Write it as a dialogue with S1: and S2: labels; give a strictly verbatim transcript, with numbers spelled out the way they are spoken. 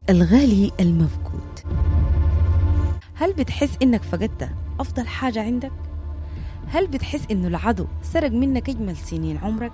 S1: الغالي المفقود. هل بتحس إنك فقدت أفضل حاجة عندك؟ هل بتحس إنه العدو سرق منك أجمل سنين عمرك؟